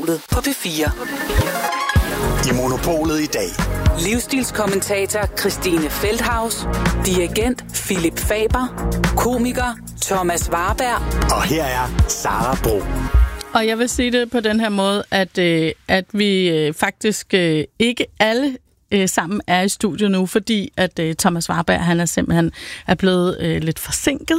Monopolet på P4. I Monopolet i dag. Livsstilskommentator Christine Feldhaus, dirigent Philip Faber, komiker Thomas Warberg. Og her er Sara Bro. Og jeg vil sige det på den her måde, at vi faktisk ikke alle sammen er i studiet nu, fordi at Thomas Warberg, han er simpelthen blevet lidt forsinket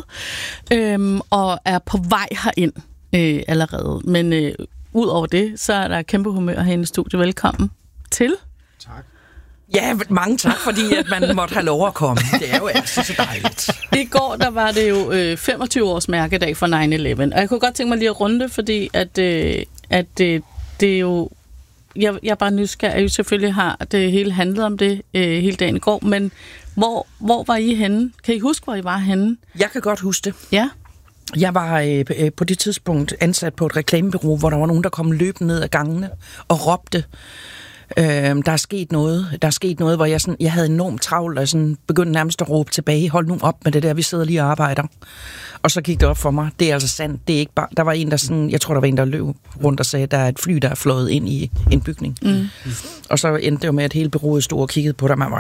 og er på vej herind allerede. Men ud over det, så er der kæmpe humør herinde i studiet. Velkommen til. Tak. Ja, mange tak, fordi at man måtte have lov at komme. Det er jo altid så dejligt. I går, der var det jo 25 års mærkedag for 9/11, og jeg kunne godt tænke mig lige at runde, fordi at det er jo... Jeg er bare nysgerrig, jo selvfølgelig har det hele handlet om det hele dagen i går, men hvor var I henne? Kan I huske, hvor I var henne? Jeg kan godt huske det. Ja. Jeg var på det tidspunkt ansat på et reklamebureau, hvor der var nogen, der kom løbende ned ad gangene og råbte, der er sket noget, hvor jeg havde enormt travlt, og sådan begyndte nærmest at råbe tilbage, hold nu op med det der, vi sidder lige og arbejder. Og så gik det op for mig, det er altså sandt, det er ikke bare, der var en, der sådan, jeg tror, der var en, der løb rundt og sagde, der er et fly, der er fløjet ind i en bygning. Mm. Og så endte det jo med, at hele bureauet stod og kiggede på det, man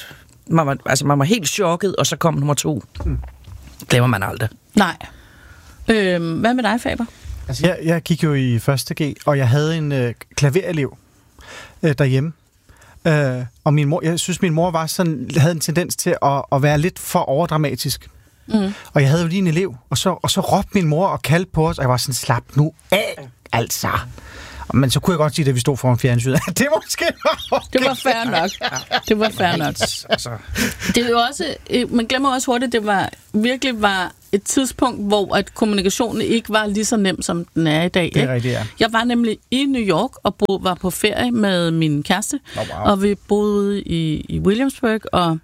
var helt chokket, og så kom nummer 2. Glemmer man aldrig. Nej. Hvad med dig, Faber? Altså, jeg gik jo i 1.G, og jeg havde en klaverelev derhjemme. Og min mor, jeg synes, min mor havde en tendens til at være lidt for overdramatisk. Mm. Og jeg havde jo lige en elev, og så råbte min mor og kaldte på os, og jeg var sådan, slap nu af, altså. Men så kunne jeg godt sige, at vi stod foran fjernsynet. Det måske var det var fair nok. Det var fair nok. Altså. Det er jo også, man glemmer også hurtigt, det virkelig var et tidspunkt, hvor at kommunikationen ikke var lige så nem, som den er i dag. Det er rigtigt, ja. Jeg var nemlig i New York og var på ferie med min kæreste, og vi boede i Williamsburg og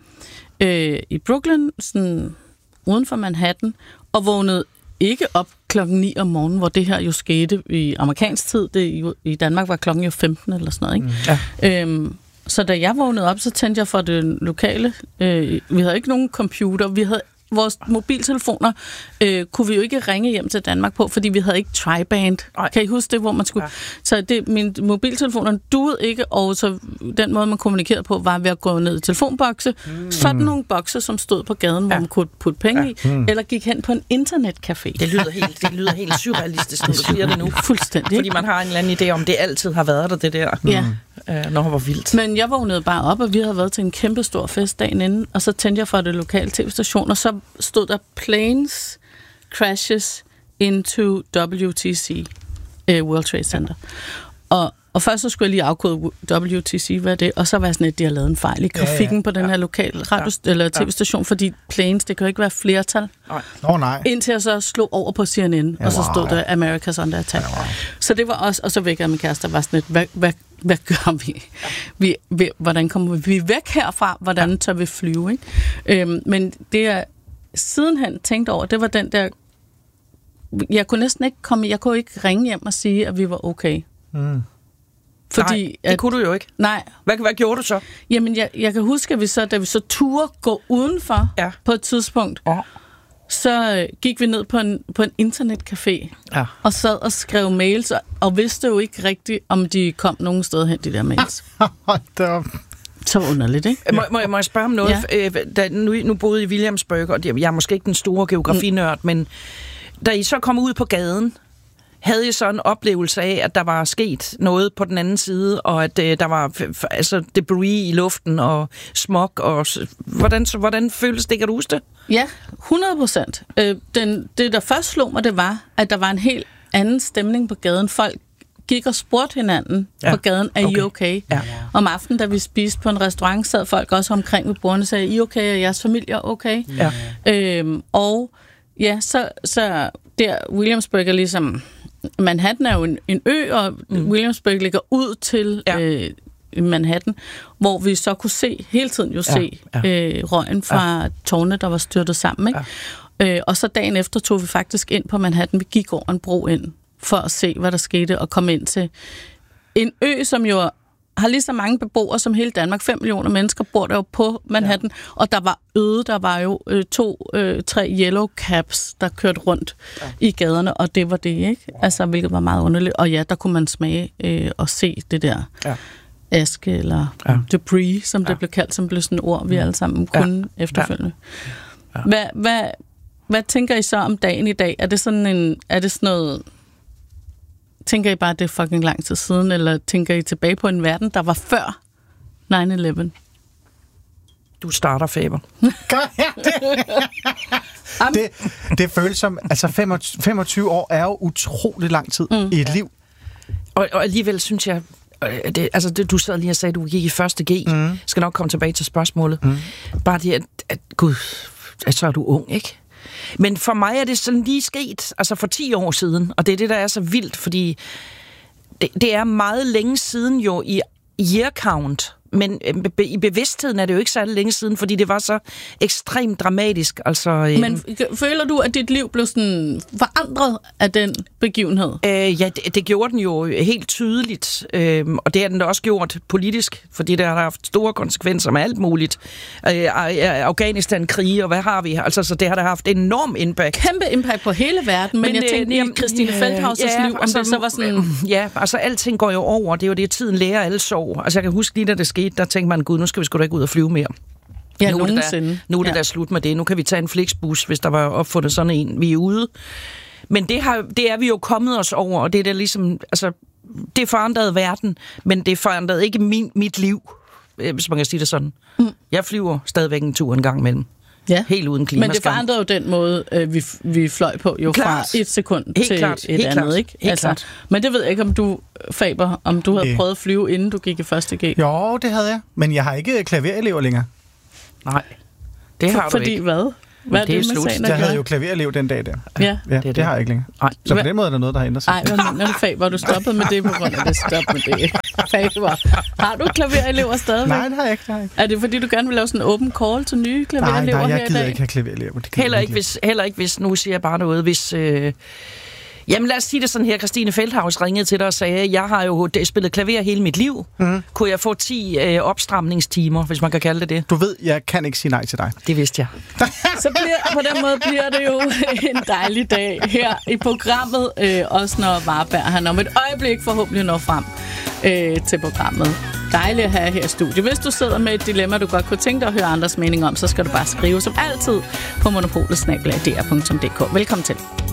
i Brooklyn, sådan uden for Manhattan, og vågnede ikke op klokken 9 om morgenen, hvor det her jo skete i amerikansk tid. I Danmark var klokken jo 15 eller sådan noget, ikke? Ja. Så da jeg vågnede op, så tændte jeg for det lokale. Vi havde ikke nogen computer. Vi havde vores mobiltelefoner kunne vi jo ikke ringe hjem til Danmark på, fordi vi havde ikke tri-band. Kan I huske det, hvor man skulle... Ja. Så mine mobiltelefoner duede ikke, og så den måde, man kommunikerede på, var ved at gå ned i telefonbokse. Sådan nogle bokse, som stod på gaden, hvor man kunne putte penge i, eller gik hen på en internetcafé. Det lyder helt surrealistisk, når du siger det nu. Fuldstændig. Fordi man har en eller anden idé om, det altid har været der, det der. Ja. Når det var vildt. Men jeg vågnede bare op, og vi havde været til en kæmpe stor fest dagen inden, og så tændte jeg for det lokale tv-station, og så stod der planes crashes into WTC, World Trade Center. Og først så skulle jeg lige afkode WTC, hvad er det? Og så var jeg sådan, at de har lavet en fejl i grafikken på den her lokale eller tv-station, fordi planes, det kan jo ikke være flertal. Nej. Indtil jeg så slog over på CNN, og så stod der America's Under Attack. Så det var også, og så vækkede jeg min kæreste, og var sådan lidt, hvad gør vi? Hvordan kommer vi væk herfra? Hvordan tør vi flyve? Ikke? Men det jeg sidenhen tænkte over, det var den der, jeg kunne næsten ikke jeg kunne ikke ringe hjem og sige, at vi var okay. Mm. Fordi nej, det kunne du jo ikke. Nej. Hvad gjorde du så? Jamen, jeg kan huske, at da vi så turde gå udenfor på et tidspunkt, så gik vi ned på en internetcafé og sad og skrev mails, og vidste jo ikke rigtigt, om de kom nogen steder hen, de der mails. Så underligt, ikke? Må jeg spørge om noget? Ja. Nu boede I i Williamsburg, og jeg er måske ikke den store geografinørd, men da I så kom ud på gaden, havde I så en oplevelse af, at der var sket noget på den anden side, og at der var debris i luften og smog, og hvordan føles det? Kan du huske det? Ja, 100%. Det, der først slog mig, det var, at der var en helt anden stemning på gaden. Folk gik og spurgte hinanden på gaden, er I okay? Ja. Om aftenen, da vi spiste på en restaurant, sad folk også omkring ved bordene og sagde, I okay, og jeres familie er okay? Ja. Så der Williamsburg er ligesom... Manhattan er jo en ø, og Williamsburg ligger ud til Manhattan, hvor vi så kunne hele tiden se røgen fra tårne, der var styrtet sammen. Ikke? Og så dagen efter tog vi faktisk ind på Manhattan. Vi gik over en bro ind for at se, hvad der skete, og komme ind til en ø, som jo har lige så mange beboere som hele Danmark. 5 millioner mennesker bor der jo på Manhattan, og der var øde. Der var jo 2-3 yellow cabs, der kørte rundt i gaderne, og det var det, ikke? Altså, hvilket var meget underligt. Og ja, der kunne man smage og se det der aske, eller debris, som det blev kaldt, som blev sådan et ord, vi alle sammen kunne efterfølgende. Hvad tænker I så om dagen i dag? Er det sådan noget... Tænker I bare, at det er fucking lang tid siden, eller tænker I tilbage på en verden, der var før 9/11? Du starter, Faber. Det føles som... Altså, 25 år er jo utrolig lang tid i et liv. Og alligevel synes jeg... du sad lige og sagde, at du gik i første G. Skal nok komme tilbage til spørgsmålet. Bare det, at gud, så er du ung, ikke? Men for mig er det sådan lige sket, altså for 10 år siden, og det er det, der er så vildt, fordi det er meget længe siden jo i year count, men i bevidstheden er det jo ikke særlig længe siden, fordi det var så ekstremt dramatisk. Altså, men føler du, at dit liv blev sådan forandret af den begivenhed? Ja, det gjorde den jo helt tydeligt, og det har den da også gjort politisk, fordi det har haft store konsekvenser med alt muligt. Afghanistan-krige, og hvad har vi? Altså, så det har da haft enorm impact. Kæmpe impact på hele verden, men jeg tænkte i Christine Feldhaus' liv, om altså, det så var sådan... Ja, altså alting går jo over, det er jo det, tiden lærer alle sår. Altså jeg kan huske lige, da det skete, der tænkte man, gud, nu skal vi sgu da ikke ud og flyve mere. Ja, nu er det da slut med det. Nu kan vi tage en Flixbus, hvis der var opfundet sådan en. Vi er ude. Men det er vi jo kommet os over, og det er da ligesom, altså, det forandrede verden, men det forandrede ikke mit liv, hvis man kan sige det sådan. Jeg flyver stadigvæk en tur en gang imellem. Ja. Helt uden klimaskam. Men det forandrede jo den måde, vi fløj på, jo klart. Fra et sekund helt til klart. Et helt andet, klart. Ikke? Helt klart. Men det ved jeg ikke, om du, Faber, om du havde prøvet at flyve, inden du gik i første G. Jo, det havde jeg. Men jeg har ikke klaverelever længere. Nej, det har du fordi ikke. Hvad? Hvad er det slut. Jeg havde jo klaverelev den dag der. Ja, det har jeg ikke længere. Nej. Så på den måde er der noget, der har ændret sig. Nej, hvad mener du, Faber? Du stoppede med det på grund af det. Stop med det. Faber. Har du klaverelever stadigvæk? Nej, det har jeg ikke. Er det fordi, du gerne vil lave sådan en open call til nye klaverelever her i dag? Nej, jeg gider ikke have klaverelever. Heller ikke hvis, nu siger jeg bare noget, hvis... Jamen lad os sige det sådan her, Christine Feldhaus ringede til dig og sagde, jeg har jo spillet klaver hele mit liv. Kunne jeg få 10 opstramningstimer, hvis man kan kalde det det? Du ved, jeg kan ikke sige nej til dig. Det vidste jeg. Så på den måde bliver det jo en dejlig dag her i programmet, også når Warberg han om et øjeblik forhåbentlig når frem til programmet. Dejligt at have her i studiet. Hvis du sidder med et dilemma, du godt kunne tænke dig at høre andres mening om, så skal du bare skrive som altid på monopolet@dr.dk. Velkommen til.